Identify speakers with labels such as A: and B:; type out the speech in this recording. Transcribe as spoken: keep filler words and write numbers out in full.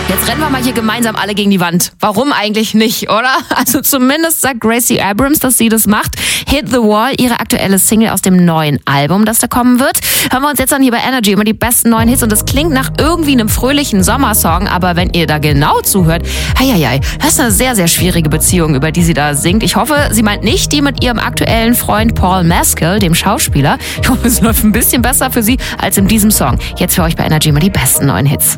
A: Jetzt rennen wir mal hier gemeinsam alle gegen die Wand. Warum eigentlich nicht, oder? Also zumindest sagt Gracie Abrams, dass sie das macht. Hit the Wall, ihre aktuelle Single aus dem neuen Album, das da kommen wird. Hören wir uns jetzt an hier bei Energy immer die besten neuen Hits und das klingt nach irgendwie einem fröhlichen Sommersong, aber wenn ihr da genau zuhört, heieiei, das ist eine sehr, sehr schwierige Beziehung, über die sie da singt. Ich hoffe, sie meint nicht die mit ihrem aktuellen Freund Paul Mescal, dem Schauspieler. Ich hoffe, es läuft ein bisschen besser für sie als in diesem Song. Jetzt für euch bei Energy immer die besten neuen Hits.